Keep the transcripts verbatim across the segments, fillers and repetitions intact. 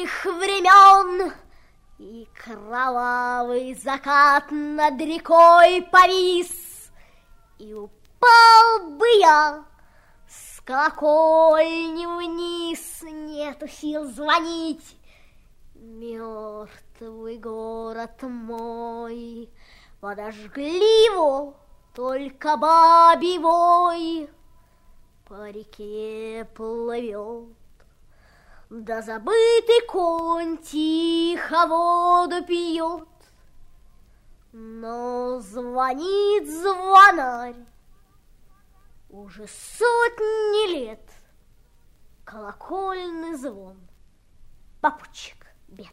Их времен, и кровавый закат над рекой повис, и упал бы я с колокольни вниз, нету сил звонить. Мертвый город мой, подожгли его только бабий вой. По реке плывет, да забытый конь тихо воду пьет. Но звонит звонарь, уже сотни лет колокольный звон, попутчик бед.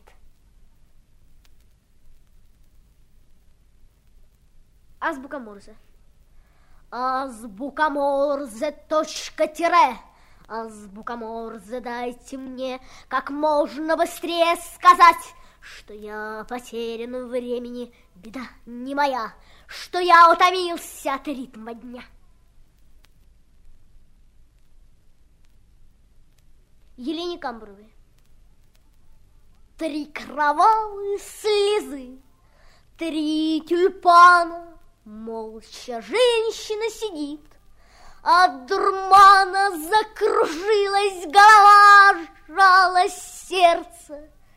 Азбука Морзе. Азбука Морзе, точка, тире. Азбука Морзе, дайте мне как можно быстрее сказать, что я потерян в времени, беда не моя, что я утомился от ритма дня. Елене Камбровой. Три кровавые слезы, три тюльпана, молча женщина сидит, от дурмана закружилась голова, сжалось сердце.